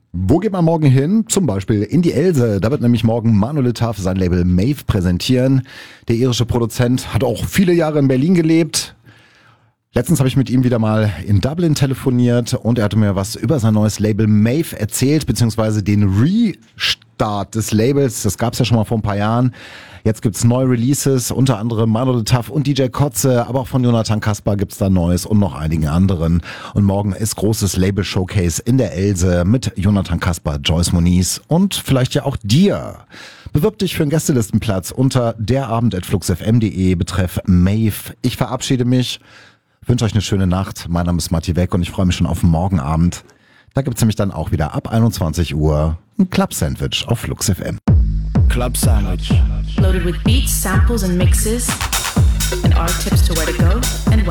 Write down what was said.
Wo geht man morgen hin? Zum Beispiel in die Else. Da wird nämlich morgen Monolith sein Label Maeve präsentieren. Der irische Produzent hat auch viele Jahre in Berlin gelebt. Letztens habe ich mit ihm wieder mal in Dublin telefoniert und er hatte mir was über sein neues Label Maeve erzählt, beziehungsweise den Restart des Labels. Das gab es ja schon mal vor ein paar Jahren. Jetzt gibt's neue Releases, unter anderem Monolith und DJ Kotze, aber auch von Jonathan Kasper gibt's da Neues und noch einigen anderen. Und morgen ist großes Label-Showcase in der Else mit Jonathan Kasper, Joyce Moniz und vielleicht ja auch dir. Bewirb dich für einen Gästelistenplatz unter derabend@fluxfm.de betreff Maeve. Ich verabschiede mich, wünsche euch eine schöne Nacht. Mein Name ist Matti Weck und ich freue mich schon auf morgen Abend. Da gibt's nämlich dann auch wieder ab 21 Uhr ein Club-Sandwich auf Flux FM. Club Sandwich. Loaded with beats, samples, and mixes, and our tips to where to go and when.